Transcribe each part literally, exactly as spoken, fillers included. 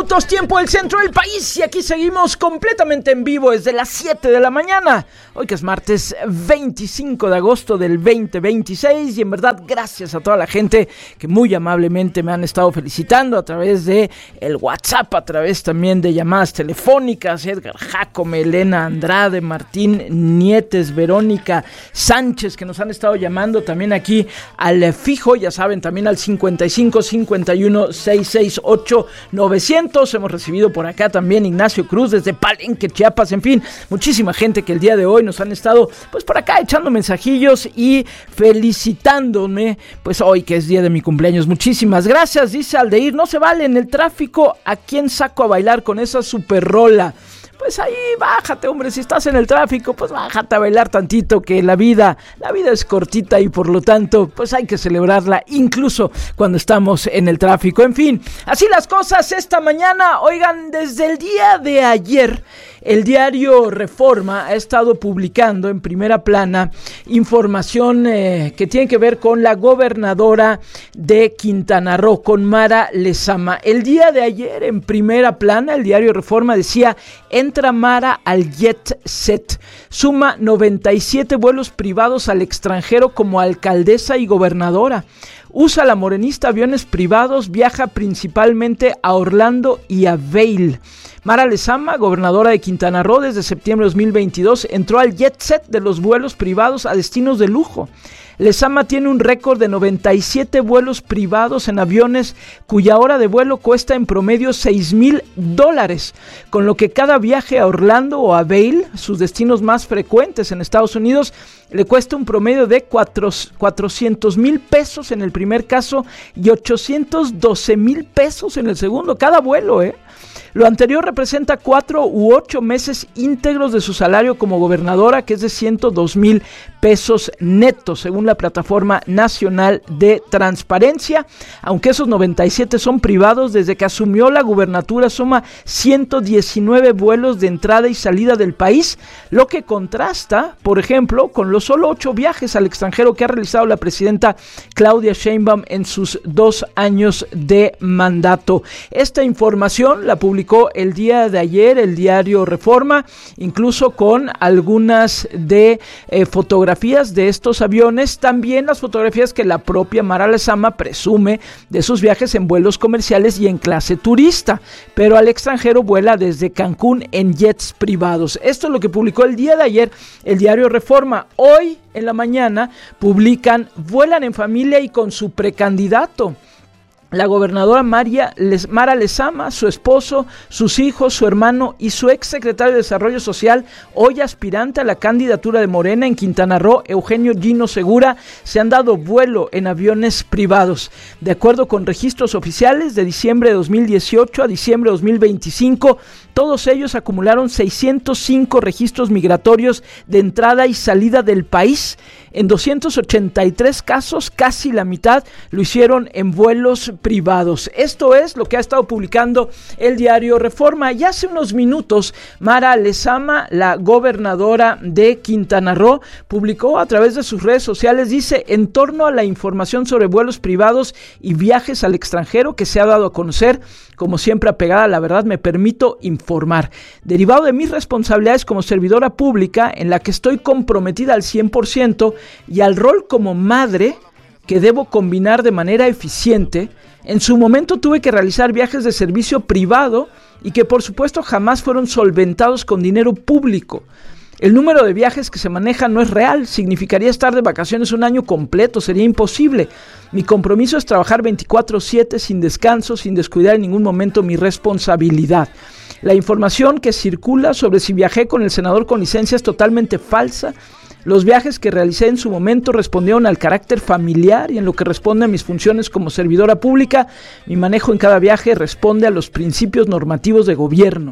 Tiempo del centro del país, y aquí seguimos completamente en vivo desde las siete de la mañana, hoy que es martes veinticinco de agosto del veinte veintiséis, y en verdad gracias a toda la gente que muy amablemente me han estado felicitando a través de el WhatsApp, a través también de llamadas telefónicas. Edgar Jacome, Elena Andrade, Martín Nietes, Verónica Sánchez, que nos han estado llamando también aquí al fijo, ya saben, también al cincuenta y cinco cincuenta y uno sesenta y seis ocho novecientos. Hemos recibido por acá también Ignacio Cruz desde Palenque, Chiapas. En fin, muchísima gente que el día de hoy nos han estado pues por acá echando mensajillos y felicitándome, pues hoy que es día de mi cumpleaños. Muchísimas gracias. Dice Aldeir: no se vale en el tráfico, ¿a quién saco a bailar con esa super rola? Pues ahí bájate, hombre, si estás en el tráfico, pues bájate a bailar tantito, que la vida, la vida es cortita y por lo tanto, pues hay que celebrarla incluso cuando estamos en el tráfico. En fin, así las cosas esta mañana. Oigan, desde el día de ayer, el diario Reforma ha estado publicando en primera plana información eh, que tiene que ver con la gobernadora de Quintana Roo, con Mara Lezama. El día de ayer, en primera plana, el diario Reforma decía: entra Mara al jet set, suma noventa y siete vuelos privados al extranjero como alcaldesa y gobernadora. Usa la morenista aviones privados, viaja principalmente a Orlando y a Vail. Mara Lezama, gobernadora de Quintana Roo, desde septiembre de dos mil veintidós, entró al jet set de los vuelos privados a destinos de lujo. Lezama tiene un récord de noventa y siete vuelos privados en aviones cuya hora de vuelo cuesta en promedio seis mil dólares, con lo que cada viaje a Orlando o a Vail, sus destinos más frecuentes en Estados Unidos, le cuesta un promedio de cuatrocientos mil pesos en el primer caso y ochocientos doce mil pesos en el segundo, cada vuelo, ¿eh? Lo anterior representa cuatro u ocho meses íntegros de su salario como gobernadora, que es de ciento dos mil pesos netos, según la Plataforma Nacional de Transparencia. Aunque esos noventa y siete son privados, desde que asumió la gubernatura suma ciento diecinueve vuelos de entrada y salida del país, lo que contrasta, por ejemplo, con los solo ocho viajes al extranjero que ha realizado la presidenta Claudia Sheinbaum en sus dos años de mandato. Esta información la publicó el día de ayer el diario Reforma, incluso con algunas de eh, fotografías de estos aviones, también las fotografías que la propia Mara Lezama presume de sus viajes en vuelos comerciales y en clase turista, pero al extranjero vuela desde Cancún en jets privados. Esto es lo que publicó el día de ayer el diario Reforma. Hoy en la mañana publican: vuelan en familia y con su precandidato. La gobernadora María Les, Mara Lezama, su esposo, sus hijos, su hermano y su ex secretario de Desarrollo Social, hoy aspirante a la candidatura de Morena en Quintana Roo, Eugenio Gino Segura, se han dado vuelo en aviones privados. De acuerdo con registros oficiales, de diciembre de dos mil dieciocho a diciembre de dos mil veinticinco, todos ellos acumularon seiscientos cinco registros migratorios de entrada y salida del país. En doscientos ochenta y tres casos, casi la mitad lo hicieron en vuelos privados. Esto es lo que ha estado publicando el diario Reforma. Y hace unos minutos, Mara Lezama, la gobernadora de Quintana Roo, publicó a través de sus redes sociales, dice: en torno a la información sobre vuelos privados y viajes al extranjero que se ha dado a conocer, como siempre apegada a la verdad, me permito informar. Derivado de mis responsabilidades como servidora pública, en la que estoy comprometida al cien por ciento, y al rol como madre que debo combinar de manera eficiente, en su momento tuve que realizar viajes de servicio privado y que por supuesto jamás fueron solventados con dinero público. El número de viajes que se manejan no es real, significaría estar de vacaciones un año completo, sería imposible. Mi compromiso es trabajar veinticuatro siete sin descanso, sin descuidar en ningún momento mi responsabilidad. La información que circula sobre si viajé con el senador con licencia es totalmente falsa. Los viajes que realicé en su momento respondieron al carácter familiar y en lo que responde a mis funciones como servidora pública, mi manejo en cada viaje responde a los principios normativos de gobierno.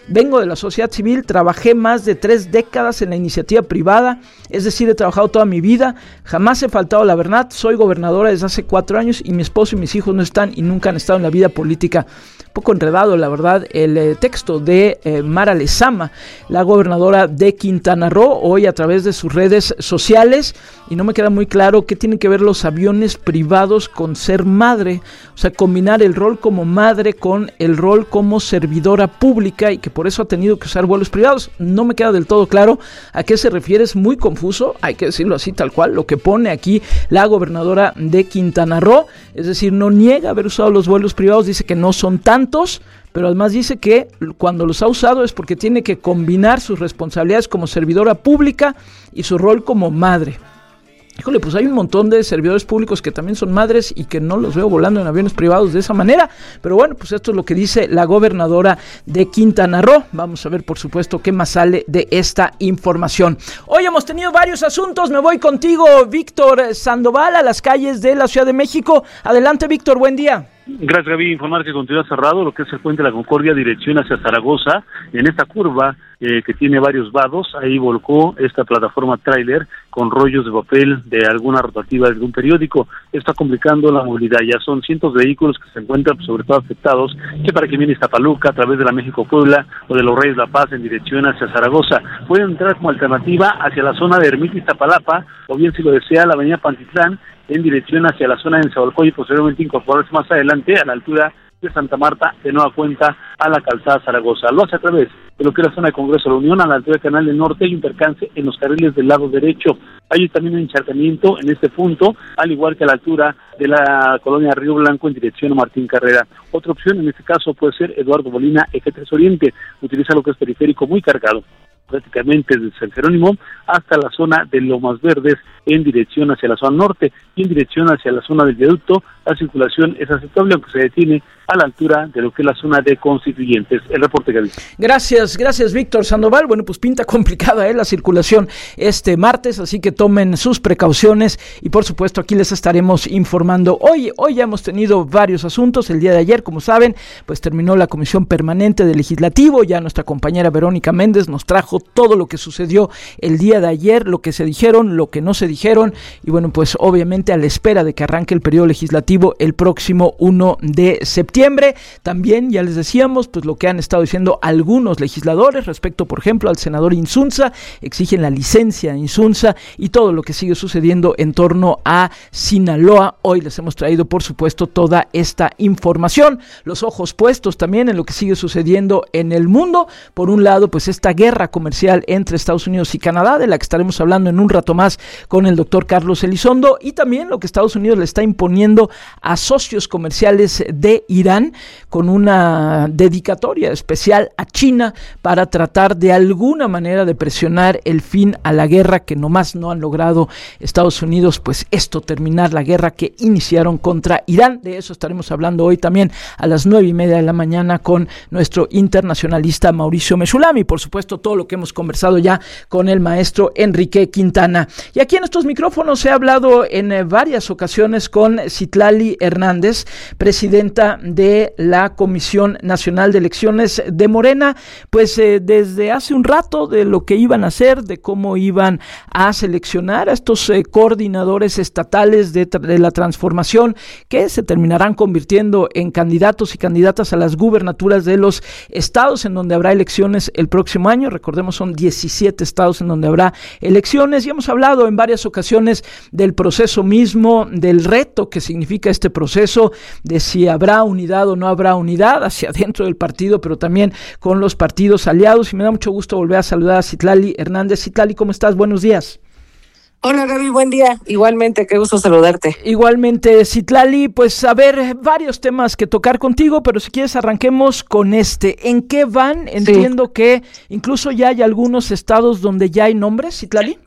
Vengo de la sociedad civil, trabajé más de tres décadas en la iniciativa privada, es decir, he trabajado toda mi vida, jamás he faltado a la verdad, soy gobernadora desde hace cuatro años y mi esposo y mis hijos no están y nunca han estado en la vida política. Un poco enredado, la verdad, el eh, texto de eh, Mara Lezama, la gobernadora de Quintana Roo, hoy a través de sus redes sociales, y no me queda muy claro qué tienen que ver los aviones privados con ser madre, o sea, combinar el rol como madre con el rol como servidora pública y que por eso ha tenido que usar vuelos privados. No me queda del todo claro a qué se refiere, es muy confuso, hay que decirlo así tal cual, lo que pone aquí la gobernadora de Quintana Roo, es decir, no niega haber usado los vuelos privados, dice que no son tantos, pero además dice que cuando los ha usado es porque tiene que combinar sus responsabilidades como servidora pública y su rol como madre. Híjole, pues hay un montón de servidores públicos que también son madres y que no los veo volando en aviones privados de esa manera, pero bueno, pues esto es lo que dice la gobernadora de Quintana Roo. Vamos a ver, por supuesto, qué más sale de esta información. Hoy hemos tenido varios asuntos, me voy contigo, Víctor Sandoval, a las calles de la Ciudad de México. Adelante, Víctor, buen día. Gracias, Gaby. Informar que continúa cerrado lo que es el puente de la Concordia, dirección hacia Zaragoza. En esta curva eh, que tiene varios vados, ahí volcó esta plataforma tráiler con rollos de papel de alguna rotativa de algún periódico. Está complicando la movilidad. Ya son cientos de vehículos que se encuentran, pues, sobre todo afectados, que para que viene Iztapaluca a través de la México-Puebla o de los Reyes La Paz en dirección hacia Zaragoza. Pueden entrar como alternativa hacia la zona de Ermita Iztapalapa, o bien, si lo desea, la avenida Pantitlán, en dirección hacia la zona de Nezahualcóyotl y posteriormente incorporarse más adelante a la altura de Santa Marta, de nueva cuenta a la calzada Zaragoza. Lo hace a través de lo que es la zona de Congreso de la Unión, a la altura del Canal del Norte, y un percance en los carriles del lado derecho. Hay también un encharcamiento en este punto, al igual que a la altura de la colonia Río Blanco en dirección a Martín Carrera. Otra opción en este caso puede ser Eduardo Molina, Eje tres Oriente, utiliza lo que es periférico muy cargado, prácticamente desde San Jerónimo hasta la zona de Lomas Verdes en dirección hacia la zona norte y en dirección hacia la zona del viaducto. La circulación es aceptable, aunque se detiene a la altura de lo que es la zona de Constituyentes. El reporte, Gaby. Gracias, gracias, Víctor Sandoval. Bueno, pues pinta complicada, ¿eh?, la circulación este martes, así que tomen sus precauciones y por supuesto aquí les estaremos informando. Hoy, hoy ya hemos tenido varios asuntos. El día de ayer, como saben, pues terminó la Comisión Permanente del Legislativo. Ya nuestra compañera Verónica Méndez nos trajo todo lo que sucedió el día de ayer, lo que se dijeron, lo que no se dijeron, y bueno, pues obviamente a la espera de que arranque el periodo legislativo el próximo primero de septiembre. También ya les decíamos pues lo que han estado diciendo algunos legisladores respecto, por ejemplo, al senador Insunza, exigen la licencia de Insunza y todo lo que sigue sucediendo en torno a Sinaloa. Hoy les hemos traído, por supuesto, toda esta información, los ojos puestos también en lo que sigue sucediendo en el mundo. Por un lado, pues esta guerra comercial entre Estados Unidos y Canadá, de la que estaremos hablando en un rato más con el doctor Carlos Elizondo, y también lo que Estados Unidos le está imponiendo a socios comerciales de Irán con una dedicatoria especial a China para tratar de alguna manera de presionar el fin a la guerra que nomás no han logrado Estados Unidos, pues esto, terminar la guerra que iniciaron contra Irán. De eso estaremos hablando hoy también a las nueve y media de la mañana con nuestro internacionalista Mauricio Meshulami, por supuesto todo lo que hemos conversado ya con el maestro Enrique Quintana. Y aquí en estos micrófonos he hablado en eh, varias ocasiones con Citlali Hernández, presidenta de la Comisión Nacional de Elecciones de Morena, pues eh, desde hace un rato de lo que iban a hacer, de cómo iban a seleccionar a estos eh, coordinadores estatales de, de la transformación que se terminarán convirtiendo en candidatos y candidatas a las gubernaturas de los estados en donde habrá elecciones el próximo año. Recordemos, son diecisiete estados en donde habrá elecciones y hemos hablado en varias ocasiones del proceso mismo, del reto que significa este proceso, de si habrá unidad o no habrá unidad hacia dentro del partido, pero también con los partidos aliados. Y me da mucho gusto volver a saludar a Citlali Hernández. Citlali, ¿cómo estás? Buenos días. Hola, Gaby, buen día. Igualmente, qué gusto saludarte. Igualmente, Citlali, pues a ver, varios temas que tocar contigo, pero si quieres arranquemos con este. ¿En qué van? Entiendo sí. que incluso ya hay algunos estados donde ya hay nombres, Citlali.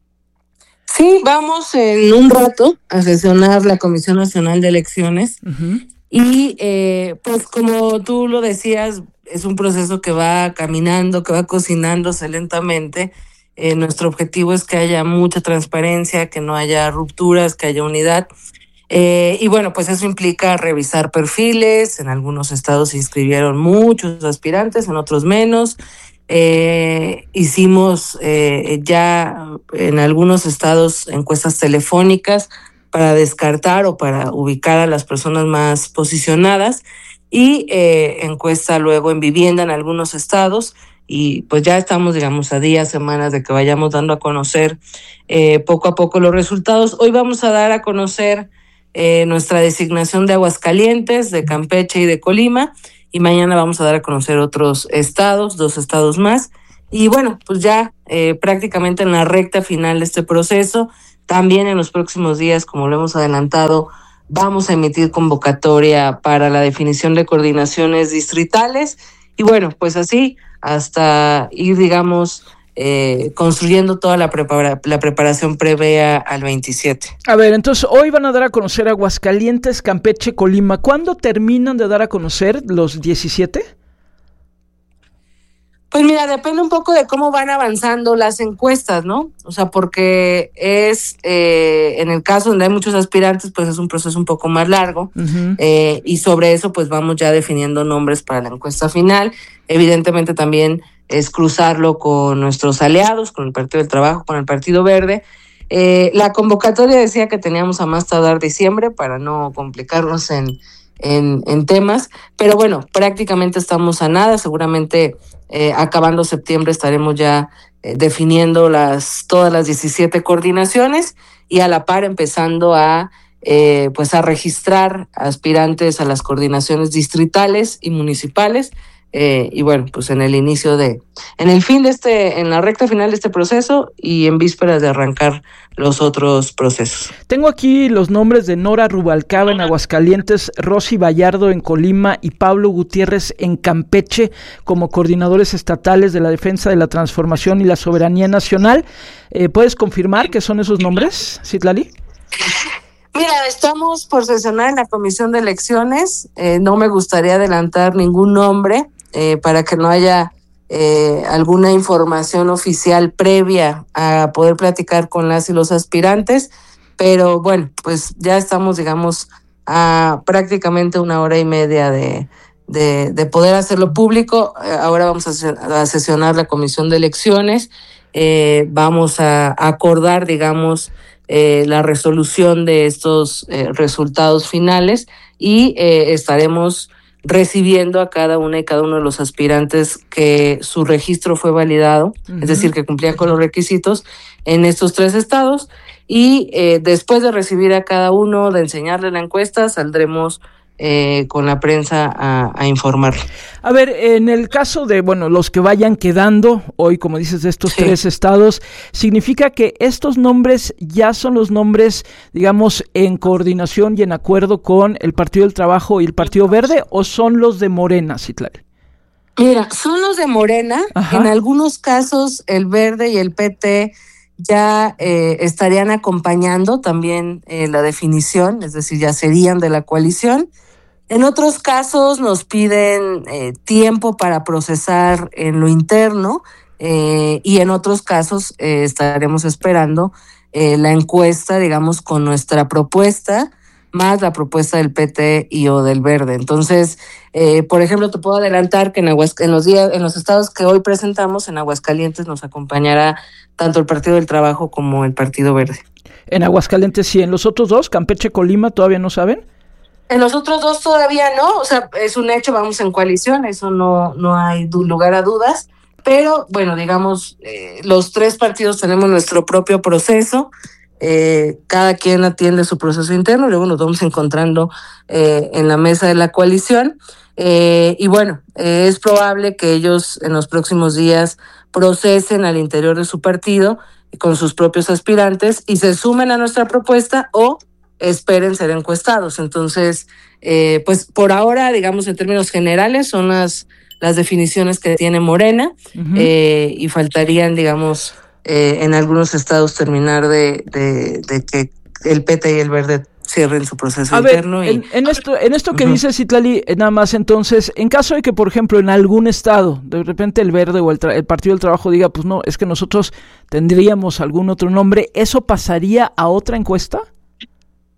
Sí, vamos en un rato a sesionar la Comisión Nacional de Elecciones. Uh-huh. Y eh, pues como tú lo decías, es un proceso que va caminando, que va cocinándose lentamente. Eh, nuestro objetivo es que haya mucha transparencia, que no haya rupturas, que haya unidad. Eh, y bueno, pues eso implica revisar perfiles. En algunos estados se inscribieron muchos aspirantes, en otros menos. Eh, hicimos eh, ya en algunos estados encuestas telefónicas para descartar o para ubicar a las personas más posicionadas, y eh, encuesta luego en vivienda en algunos estados. Y pues ya estamos, digamos, a días, semanas de que vayamos dando a conocer eh, poco a poco los resultados. Hoy vamos a dar a conocer Eh, nuestra designación de Aguascalientes, de Campeche y de Colima, y mañana vamos a dar a conocer otros estados, dos estados más, y bueno, pues ya eh, prácticamente en la recta final de este proceso. También en los próximos días, como lo hemos adelantado, vamos a emitir convocatoria para la definición de coordinaciones distritales, y bueno, pues así hasta ir, digamos, Eh, construyendo toda la, prepara- la preparación previa al veintisiete. A ver, entonces hoy van a dar a conocer Aguascalientes, Campeche, Colima. ¿Cuándo terminan de dar a conocer los diecisiete? Pues mira, depende un poco de cómo van avanzando las encuestas, ¿no? O sea, porque es, eh, en el caso donde hay muchos aspirantes, pues es un proceso un poco más largo, uh-huh. eh, y sobre eso pues vamos ya definiendo nombres para la encuesta final. Evidentemente también es cruzarlo con nuestros aliados, con el Partido del Trabajo, con el Partido Verde. Eh, la convocatoria decía que teníamos a más tardar diciembre para no complicarnos en, en, en temas, pero bueno, prácticamente estamos a nada. Seguramente eh, acabando septiembre estaremos ya eh, definiendo las todas las diecisiete coordinaciones, y a la par empezando a eh, pues a registrar aspirantes a las coordinaciones distritales y municipales. Eh, y bueno, pues en el inicio de, en el fin de este, en la recta final de este proceso y en vísperas de arrancar los otros procesos. Tengo aquí los nombres de Nora Rubalcaba en Aguascalientes, Rosy Vallardo en Colima y Pablo Gutiérrez en Campeche como coordinadores estatales de la defensa de la transformación y la soberanía nacional. Eh, ¿Puedes confirmar que son esos nombres, Citlali? Mira, estamos por sesionar en la Comisión de Elecciones. Eh, no me gustaría adelantar ningún nombre eh, para que no haya eh, alguna información oficial previa a poder platicar con las y los aspirantes. Pero bueno, pues ya estamos, digamos, a prácticamente una hora y media de, de, de poder hacerlo público. Eh, ahora vamos a, a sesionar la Comisión de Elecciones. Eh, vamos a acordar, digamos, Eh, la resolución de estos eh, resultados finales, y eh, estaremos recibiendo a cada una y cada uno de los aspirantes que su registro fue validado, uh-huh. es decir, que cumplían con los requisitos en estos tres estados, y eh, después de recibir a cada uno, de enseñarle la encuesta, saldremos Eh, con la prensa a, a informar. A ver, en el caso de, bueno, los que vayan quedando hoy, como dices, de estos sí. tres estados, ¿significa que estos nombres ya son los nombres, digamos, en coordinación y en acuerdo con el Partido del Trabajo y el Partido Verde, o son los de Morena, Citlali? Mira, son los de Morena. Ajá. En algunos casos el Verde y el P T ya eh, estarían acompañando también eh, la definición, es decir, ya serían de la coalición. En otros casos nos piden eh, tiempo para procesar en lo interno, eh, y en otros casos eh, estaremos esperando eh, la encuesta, digamos, con nuestra propuesta, más la propuesta del P T y o del Verde. Entonces, eh, por ejemplo, te puedo adelantar que en, Aguas, en los días, en los estados que hoy presentamos, en Aguascalientes nos acompañará tanto el Partido del Trabajo como el Partido Verde. En Aguascalientes sí, en los otros dos, Campeche, Colima, ¿todavía no saben? En los otros dos todavía no, o sea, es un hecho, vamos en coalición, eso no, no hay lugar a dudas, pero bueno, digamos, eh, los tres partidos tenemos nuestro propio proceso, eh, cada quien atiende su proceso interno, y luego nos vamos encontrando eh, en la mesa de la coalición, eh, y bueno, eh, es probable que ellos en los próximos días procesen al interior de su partido con sus propios aspirantes y se sumen a nuestra propuesta o esperen ser encuestados. Entonces, eh, pues por ahora, digamos, en términos generales, son las, las definiciones que tiene Morena, uh-huh. eh, y faltarían, digamos, eh, en algunos estados terminar de, de, de que el P T y el Verde cierren su proceso a interno. Ver, y... en, en esto, en esto que uh-huh. dice Citlali, nada más entonces, en caso de que, por ejemplo, en algún estado, de repente el Verde o el, tra- el Partido del Trabajo diga, pues no, es que nosotros tendríamos algún otro nombre, ¿eso pasaría a otra encuesta?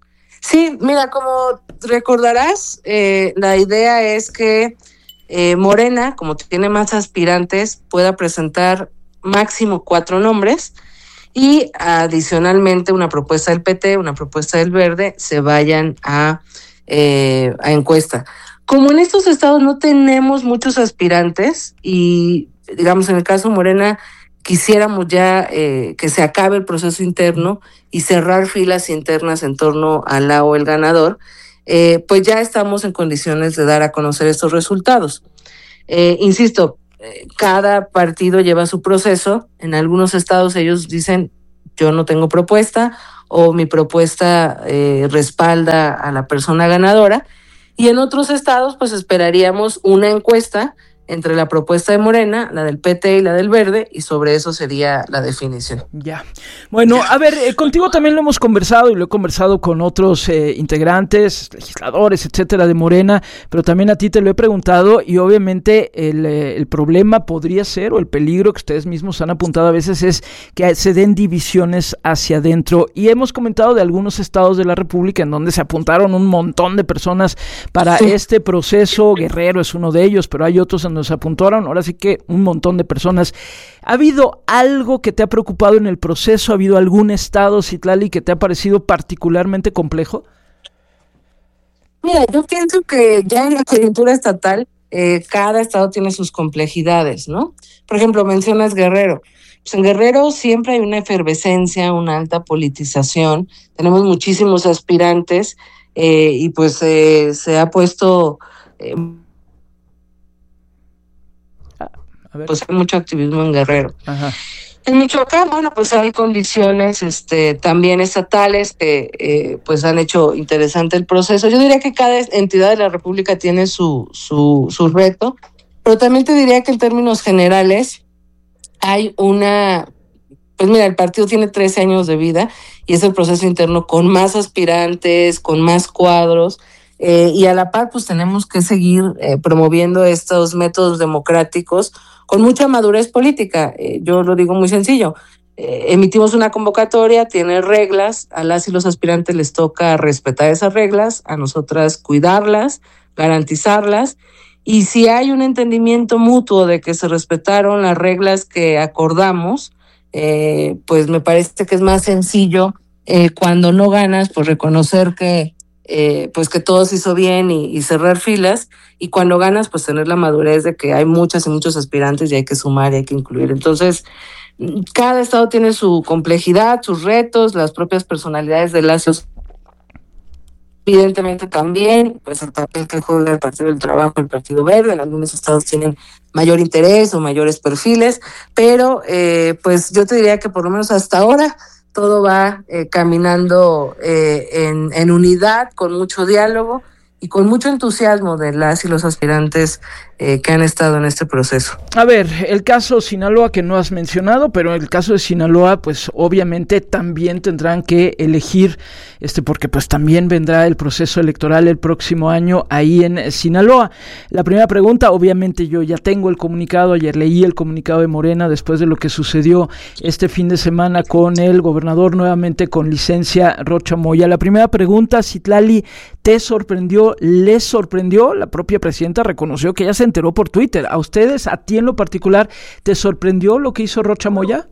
Sí, mira, como recordarás, eh, la idea es que eh, Morena, como tiene más aspirantes, pueda presentar máximo cuatro nombres y adicionalmente una propuesta del P T, una propuesta del Verde, se vayan a, eh, a encuesta. Como en estos estados no tenemos muchos aspirantes y, digamos, en el caso de Morena, quisiéramos ya eh, que se acabe el proceso interno y cerrar filas internas en torno a la o el ganador, eh, pues ya estamos en condiciones de dar a conocer estos resultados. Eh, insisto, eh, cada partido lleva su proceso. En algunos estados ellos dicen, yo no tengo propuesta, o mi propuesta eh, respalda a la persona ganadora, y en otros estados pues esperaríamos una encuesta entre la propuesta de Morena, la del P T y la del Verde, y sobre eso sería la definición. Ya. Bueno, a ver, eh, contigo también lo hemos conversado y lo he conversado con otros eh, integrantes, legisladores, etcétera, de Morena, pero también a ti te lo he preguntado y obviamente el, eh, el problema podría ser, o el peligro que ustedes mismos han apuntado a veces es que se den divisiones hacia adentro, y hemos comentado de algunos estados de la República en donde se apuntaron un montón de personas para sí. este proceso. Guerrero es uno de ellos, pero hay otros en nos apuntaron, ahora sí que un montón de personas. ¿Ha habido algo que te ha preocupado en el proceso? ¿Ha habido algún estado, Citlali, que te ha parecido particularmente complejo? Mira, yo pienso que ya en la coyuntura estatal, eh, cada estado tiene sus complejidades, ¿no? Por ejemplo, mencionas Guerrero. Pues en Guerrero siempre hay una efervescencia, una alta politización, tenemos muchísimos aspirantes eh, y pues eh, se ha puesto... Eh, pues hay mucho activismo en Guerrero. Ajá. En Michoacán, bueno, pues hay condiciones este, también estatales que eh, pues han hecho interesante el proceso. Yo diría que cada entidad de la República tiene su, su, su reto, pero también te diría que en términos generales hay una... Pues mira, el partido tiene trece años de vida y es el proceso interno con más aspirantes, con más cuadros, eh, y a la par pues tenemos que seguir eh, promoviendo estos métodos democráticos con mucha madurez política. Eh, yo lo digo muy sencillo, eh, emitimos una convocatoria, tiene reglas, a las y los aspirantes les toca respetar esas reglas, a nosotras cuidarlas, garantizarlas, y si hay un entendimiento mutuo de que se respetaron las reglas que acordamos, eh, pues me parece que es más sencillo eh, cuando no ganas, pues reconocer que Eh, pues que todo se hizo bien y, y cerrar filas, y cuando ganas pues tener la madurez de que hay muchas y muchos aspirantes y hay que sumar y hay que incluir. Entonces cada estado tiene su complejidad, sus retos, las propias personalidades de las evidentemente también pues el papel que juega el Partido del Trabajo, el Partido Verde. En algunos estados tienen mayor interés o mayores perfiles, pero eh, pues yo te diría que por lo menos hasta ahora todo va eh, caminando eh, en, en unidad, con mucho diálogo y con mucho entusiasmo de las y los aspirantes eh, que han estado en este proceso. A ver, el caso Sinaloa que no has mencionado, pero el caso de Sinaloa, pues obviamente también tendrán que elegir, este, porque pues también vendrá el proceso electoral el próximo año ahí en Sinaloa. La primera pregunta, obviamente yo ya tengo el comunicado, ayer leí el comunicado de Morena después de lo que sucedió este fin de semana con el gobernador nuevamente con licencia Rocha Moya. La primera pregunta, Citlali, ¿te sorprendió? ¿Les sorprendió? La propia presidenta reconoció que ella se enteró por Twitter. ¿A ustedes, a ti en lo particular, te sorprendió lo que hizo Rocha Moya?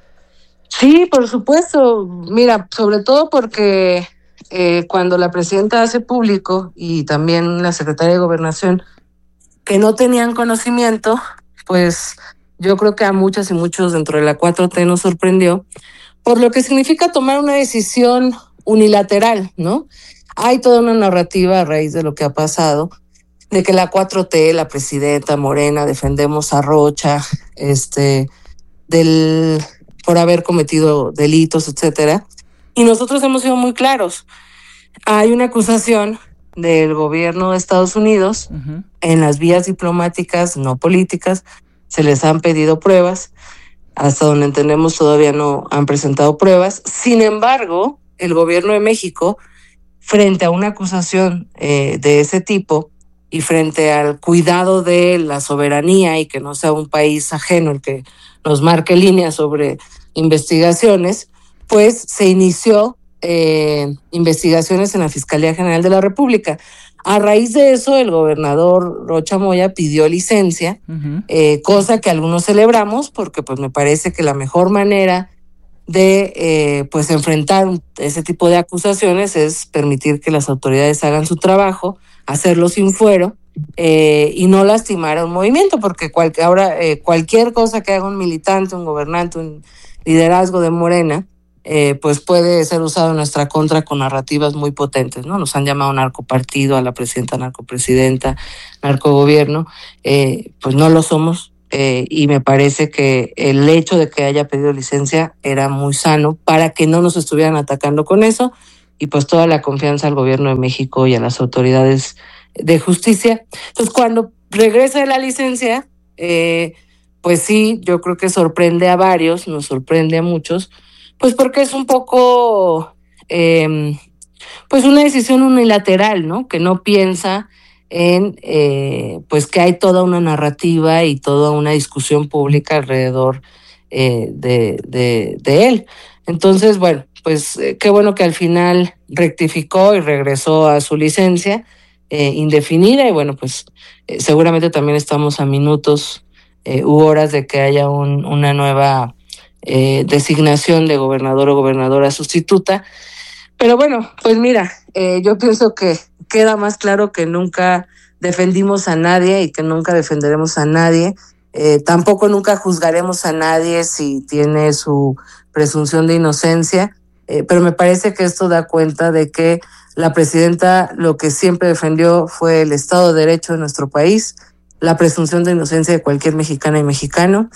Sí, por supuesto. Mira, sobre todo porque eh, cuando la presidenta hace público, y también la secretaria de Gobernación, que no tenían conocimiento, pues yo creo que a muchas y muchos dentro de la cuatro T nos sorprendió, por lo que significa tomar una decisión unilateral, ¿no? Hay toda una narrativa a raíz de lo que ha pasado, de que la cuatro T, la presidenta Morena, defendemos a Rocha, este, del, por haber cometido delitos, etcétera. Y nosotros hemos sido muy claros. Hay una acusación del gobierno de Estados Unidos, uh-huh. En las vías diplomáticas, no políticas, se les han pedido pruebas. Hasta donde entendemos todavía no han presentado pruebas. Sin embargo, el gobierno de México, frente a una acusación eh, de ese tipo y frente al cuidado de la soberanía y que no sea un país ajeno el que nos marque líneas sobre investigaciones, pues se inició eh, investigaciones en la Fiscalía General de la República. A raíz de eso, el gobernador Rocha Moya pidió licencia, uh-huh. eh, cosa que algunos celebramos, porque pues me parece que la mejor manera de eh, pues enfrentar ese tipo de acusaciones es permitir que las autoridades hagan su trabajo, hacerlo sin fuero, eh, y no lastimar a un movimiento, porque cual, ahora eh, cualquier cosa que haga un militante, un gobernante, un liderazgo de Morena, eh, pues puede ser usado en nuestra contra con narrativas muy potentes, ¿no? Nos han llamado narcopartido, a la presidenta narcopresidenta, narcogobierno, eh, pues no lo somos, eh, y me parece que el hecho de que haya pedido licencia era muy sano para que no nos estuvieran atacando con eso, y pues toda la confianza al gobierno de México y a las autoridades de justicia. Entonces, cuando regresa de la licencia, eh, pues sí, yo creo que sorprende a varios, nos sorprende a muchos, pues porque es un poco, eh, pues una decisión unilateral, ¿no? Que no piensa en, eh, pues que hay toda una narrativa y toda una discusión pública alrededor eh, de, de, de él. Entonces, bueno, pues eh, qué bueno que al final rectificó y regresó a su licencia eh, indefinida, y bueno, pues eh, seguramente también estamos a minutos eh, u horas de que haya un, una nueva Eh, designación de gobernador o gobernadora sustituta. Pero bueno, pues mira, eh, yo pienso que queda más claro que nunca defendimos a nadie y que nunca defenderemos a nadie. Eh, tampoco nunca juzgaremos a nadie si tiene su presunción de inocencia, eh, pero me parece que esto da cuenta de que la presidenta lo que siempre defendió fue el Estado de Derecho de nuestro país, la presunción de inocencia de cualquier mexicana y mexicano.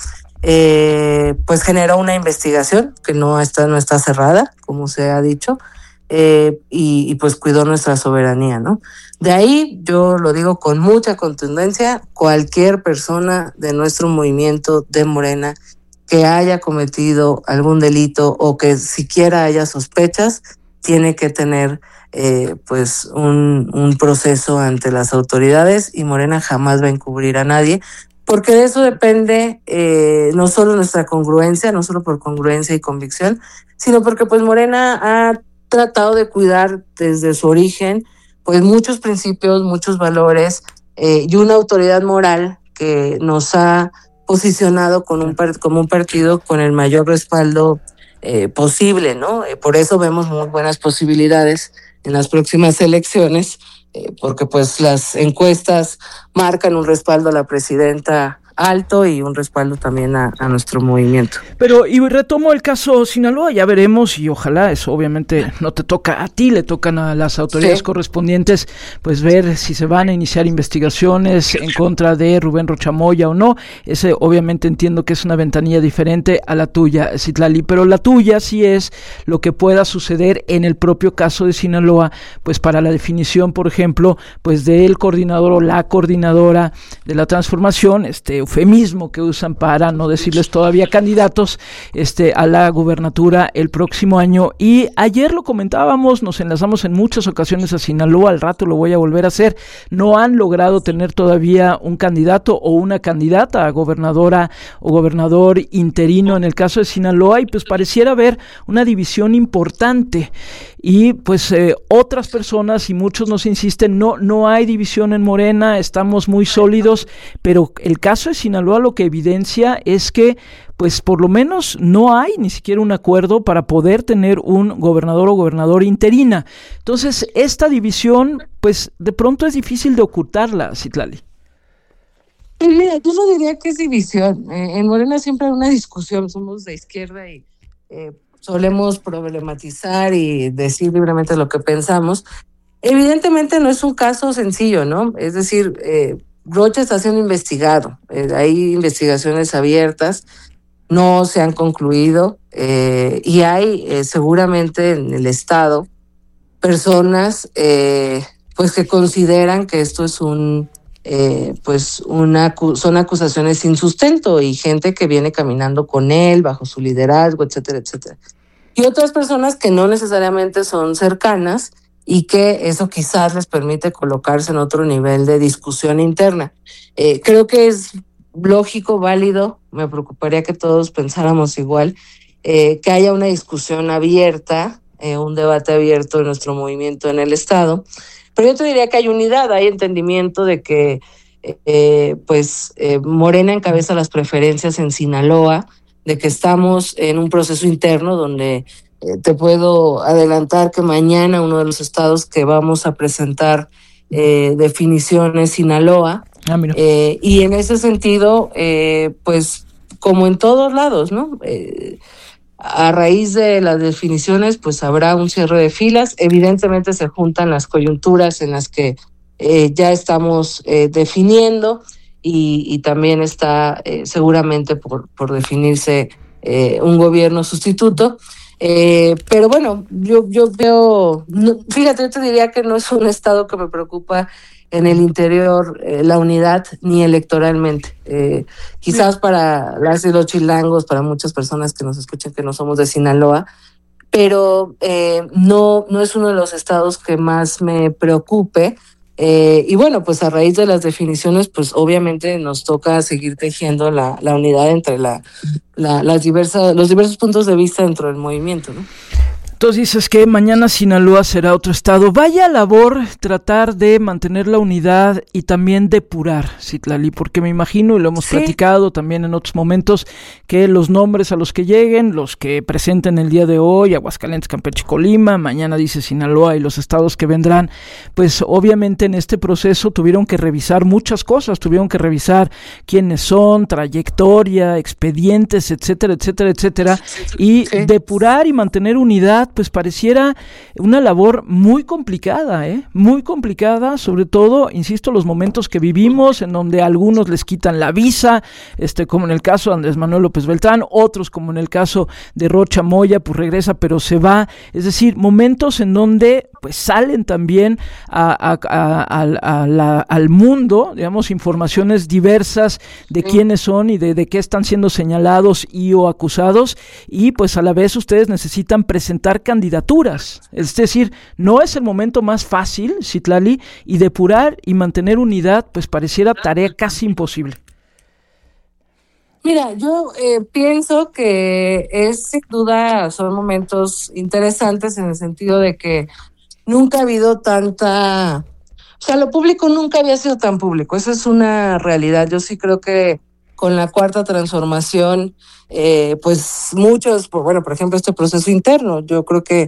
Eh, pues generó una investigación que no está, no está cerrada, como se ha dicho, eh, y, y pues cuidó nuestra soberanía, ¿no? De ahí, yo lo digo con mucha contundencia, cualquier persona de nuestro movimiento de Morena que haya cometido algún delito o que siquiera haya sospechas, tiene que tener eh, pues un, un proceso ante las autoridades, y Morena jamás va a encubrir a nadie, porque de eso depende eh, no solo nuestra congruencia, no solo por congruencia y convicción, sino porque pues Morena ha tratado de cuidar desde su origen pues muchos principios, muchos valores eh, y una autoridad moral que nos ha posicionado con un part- como un partido con el mayor respaldo eh, posible, ¿no? Eh, por eso vemos muy buenas posibilidades en las próximas elecciones, Eh, porque pues las encuestas marcan un respaldo a la presidenta alto y un respaldo también a, a nuestro movimiento. Pero, y retomo el caso Sinaloa, ya veremos, y ojalá eso obviamente no te toca a ti, le tocan a las autoridades sí. correspondientes, pues ver si se van a iniciar investigaciones en contra de Rubén Rocha Moya o no. Ese obviamente entiendo que es una ventanilla diferente a la tuya, Citlali, pero la tuya sí es lo que pueda suceder en el propio caso de Sinaloa, pues para la definición, por ejemplo, pues del coordinador o la coordinadora de la transformación, este eufemismo que usan para no decirles todavía candidatos este a la gubernatura el próximo año. Y ayer lo comentábamos, nos enlazamos en muchas ocasiones a Sinaloa, al rato lo voy a volver a hacer. No han logrado tener todavía un candidato o una candidata a gobernadora o gobernador interino en el caso de Sinaloa, y pues pareciera haber una división importante. Y pues eh, otras personas y muchos nos insisten, no, no hay división en Morena, estamos muy sólidos, pero el caso de Sinaloa lo que evidencia es que pues por lo menos no hay ni siquiera un acuerdo para poder tener un gobernador o gobernadora interina. Entonces esta división pues de pronto es difícil de ocultarla, Citlali. Mira, yo no diría que es división. Eh, en Morena siempre hay una discusión, somos de izquierda y eh, solemos problematizar y decir libremente lo que pensamos. Evidentemente no es un caso sencillo, ¿no? Es decir, eh, Rocha está siendo investigado, eh, hay investigaciones abiertas, no se han concluido, eh, y hay eh, seguramente en el Estado personas eh, pues que consideran que esto es un eh, pues una son acusaciones sin sustento, y gente que viene caminando con él bajo su liderazgo, etcétera, etcétera. Y otras personas que no necesariamente son cercanas y que eso quizás les permite colocarse en otro nivel de discusión interna. Eh, creo que es lógico, válido, me preocuparía que todos pensáramos igual, eh, que haya una discusión abierta eh, un debate abierto en nuestro movimiento en el Estado. Pero yo te diría que hay unidad, hay entendimiento de que eh, pues eh, Morena encabeza las preferencias en Sinaloa, de que estamos en un proceso interno donde eh, te puedo adelantar que mañana uno de los estados que vamos a presentar eh, definición es Sinaloa. Ah, mira. Eh, y en ese sentido, eh, pues como en todos lados, ¿no? Eh, a raíz de las definiciones, pues habrá un cierre de filas. Evidentemente se juntan las coyunturas en las que eh, ya estamos eh, definiendo y, y también está eh, seguramente por, por definirse eh, un gobierno sustituto. Eh, pero bueno, yo, yo veo, no, fíjate, yo te diría que no es un estado que me preocupa en el interior, eh, la unidad, ni electoralmente. Eh, quizás para las y los chilangos, para muchas personas que nos escuchan que no somos de Sinaloa, pero eh, no, no es uno de los estados que más me preocupe. Eh, y bueno, pues a raíz de las definiciones, pues obviamente nos toca seguir tejiendo la, la unidad entre la, la, las diversas, los diversos puntos de vista dentro del movimiento, ¿no? Entonces dices que mañana Sinaloa será otro estado. Vaya labor tratar de mantener la unidad y también depurar, Citlali, porque me imagino, y lo hemos sí. platicado también en otros momentos, que los nombres a los que lleguen, los que presenten el día de hoy, Aguascalientes, Campeche, Colima, mañana dice Sinaloa y los estados que vendrán, pues obviamente en este proceso tuvieron que revisar muchas cosas, tuvieron que revisar quiénes son, trayectoria, expedientes, etcétera, etcétera, etcétera, y sí. depurar y mantener unidad, pues pareciera una labor muy complicada, ¿eh? Muy complicada, sobre todo, insisto, los momentos que vivimos, en donde a algunos les quitan la visa, este, como en el caso de Andrés Manuel López Beltrán, otros, como en el caso de Rocha Moya, pues regresa pero se va, es decir, momentos en donde pues salen también a, a, a, a, a la, al mundo, digamos, informaciones diversas de quiénes son y de, de qué están siendo señalados y o acusados, y pues a la vez ustedes necesitan presentar candidaturas, es decir, no es el momento más fácil, Citlali, y depurar y mantener unidad, pues pareciera tarea casi imposible. Mira, yo eh, pienso que es sin duda, son momentos interesantes en el sentido de que nunca ha habido tanta, o sea, lo público nunca había sido tan público, esa es una realidad. Yo sí creo que con la cuarta transformación, eh, pues muchos, bueno, por ejemplo, este proceso interno, yo creo que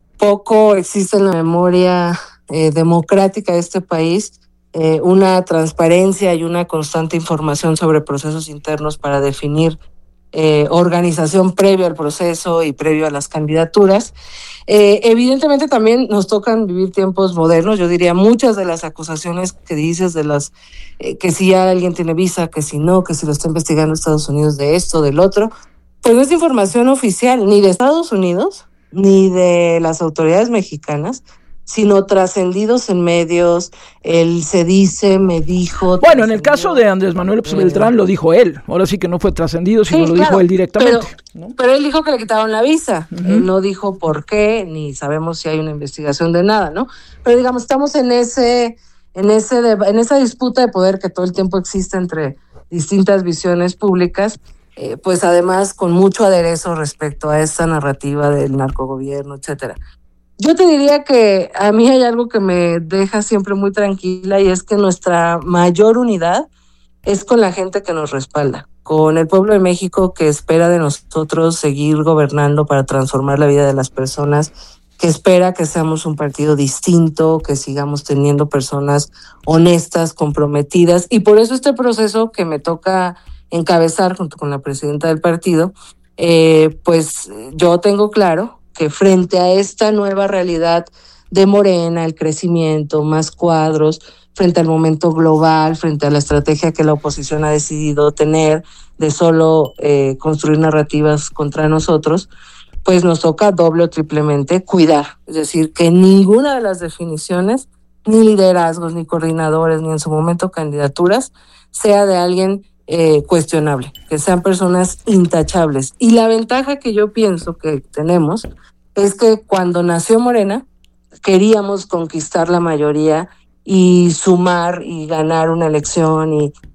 poco existe en la memoria eh, democrática de este país eh, una transparencia y una constante información sobre procesos internos para definir eh, organización previo al proceso y previo a las candidaturas. Eh, evidentemente también nos tocan vivir tiempos modernos. Yo diría muchas de las acusaciones que dices de las eh, que si ya alguien tiene visa, que si no, que si lo está investigando Estados Unidos de esto, del otro, pues no es información oficial ni de Estados Unidos ni de las autoridades mexicanas, sino trascendidos en medios, él se dice, me dijo... Bueno, en el caso de Andrés Manuel López Beltrán lo dijo él, ahora sí que no fue trascendido, sino sí, lo claro, dijo él directamente. Pero, ¿no? pero él dijo que le quitaron la visa, uh-huh. él no dijo por qué, ni sabemos si hay una investigación de nada, ¿no? Pero digamos, estamos en ese, en ese, en esa disputa de poder que todo el tiempo existe entre distintas visiones públicas, eh, pues además con mucho aderezo respecto a esta narrativa del narcogobierno, etcétera. Yo te diría que a mí hay algo que me deja siempre muy tranquila y es que nuestra mayor unidad es con la gente que nos respalda, con el pueblo de México que espera de nosotros seguir gobernando para transformar la vida de las personas, que espera que seamos un partido distinto, que sigamos teniendo personas honestas, comprometidas, y por eso este proceso que me toca encabezar junto con la presidenta del partido, eh, pues yo tengo claro que frente a esta nueva realidad de Morena, el crecimiento, más cuadros, frente al momento global, frente a la estrategia que la oposición ha decidido tener de solo eh, construir narrativas contra nosotros, pues nos toca doble o triplemente cuidar. Es decir, que ninguna de las definiciones, ni liderazgos, ni coordinadores, ni en su momento candidaturas, sea de alguien eh, cuestionable, que sean personas intachables. Y la ventaja que yo pienso que tenemos es que cuando nació Morena, queríamos conquistar la mayoría y sumar y ganar una elección y,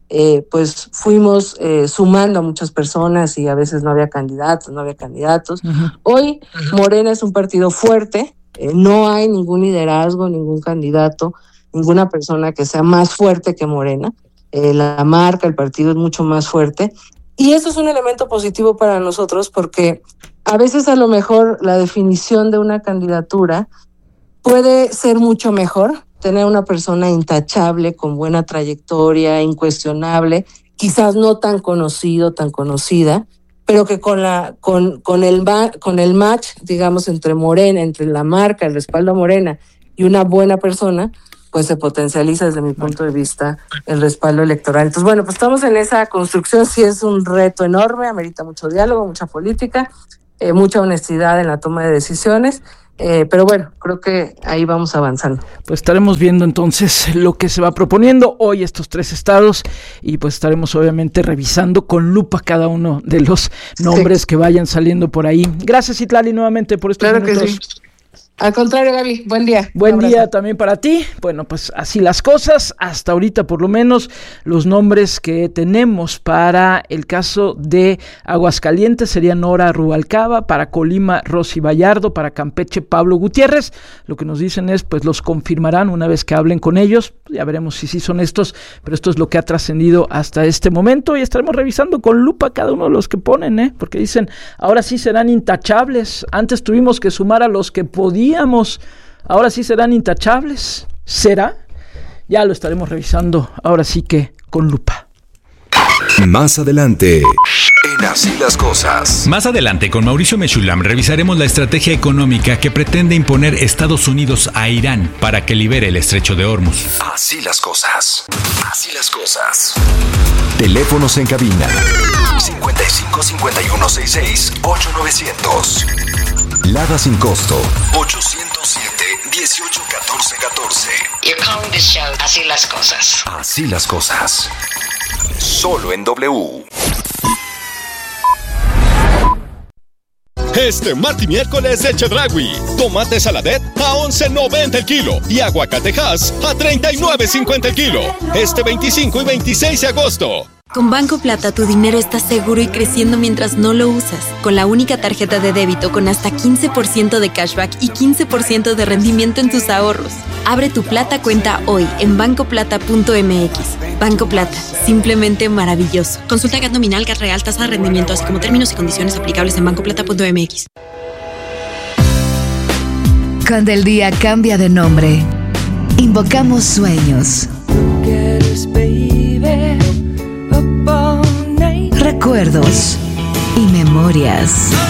eh, pues fuimos eh, sumando a muchas personas y a veces no había candidatos, no había candidatos. Uh-huh. Hoy uh-huh. Morena es un partido fuerte, eh, no hay ningún liderazgo, ningún candidato, ninguna persona que sea más fuerte que Morena. Eh, la marca, el partido es mucho más fuerte. Y eso es un elemento positivo para nosotros porque a veces a lo mejor la definición de una candidatura puede ser mucho mejor, tener una persona intachable, con buena trayectoria, incuestionable, quizás no tan conocido, tan conocida, pero que con la con con el con el match, digamos, entre Morena, entre la marca, el respaldo a Morena y una buena persona, pues se potencializa desde mi punto de vista el respaldo electoral. Entonces, bueno, pues estamos en esa construcción, sí es un reto enorme, amerita mucho diálogo, mucha política, eh, mucha honestidad en la toma de decisiones, eh, pero bueno, creo que ahí vamos avanzando. Pues estaremos viendo entonces lo que se va proponiendo hoy estos tres estados y pues estaremos obviamente revisando con lupa cada uno de los nombres sí. que vayan saliendo por ahí. Gracias, Citlali, nuevamente por estos claro minutos. Que sí. Al contrario, Gaby, buen día. Buen día también para ti. Bueno, pues así las cosas, hasta ahorita por lo menos los nombres que tenemos para el caso de Aguascalientes serían Nora Rubalcaba, para Colima Rosy Vallardo, para Campeche Pablo Gutiérrez. Lo que nos dicen es, pues los confirmarán una vez que hablen con ellos, ya veremos si sí son estos, pero esto es lo que ha trascendido hasta este momento y estaremos revisando con lupa cada uno de los que ponen, ¿eh? Porque dicen, ahora sí serán intachables, antes tuvimos que sumar a los que podían ahora sí serán intachables. ¿Será? Ya lo estaremos revisando, ahora sí que con lupa. Más adelante, en Así las Cosas. Más adelante, con Mauricio Mechulam, revisaremos la estrategia económica que pretende imponer Estados Unidos a Irán para que libere el estrecho de Hormuz. Así las cosas. Así las cosas. Teléfonos en cabina. cincuenta y cinco, cincuenta y uno, sesenta y seis, ocho novecientos. Lada sin costo. ochocientos siete, dieciocho, catorce, catorce. You're calling this show Así las Cosas. Así las Cosas. Solo en W. Este martes y miércoles de Chedraui. Tomate saladet a once noventa el kilo y aguacatejas a treinta y nueve cincuenta el kilo. Este veinticinco y veintiséis de agosto. Con Banco Plata tu dinero está seguro y creciendo mientras no lo usas. Con la única tarjeta de débito con hasta quince por ciento de cashback y quince por ciento de rendimiento en tus ahorros. Abre tu Plata cuenta hoy en banco plata punto m x. Banco Plata, simplemente maravilloso. Consulta G A T nominal, G A T real, tasa de rendimiento, así como términos y condiciones aplicables en banco plata punto m x. Cuando el día cambia de nombre, invocamos sueños, recuerdos y memorias.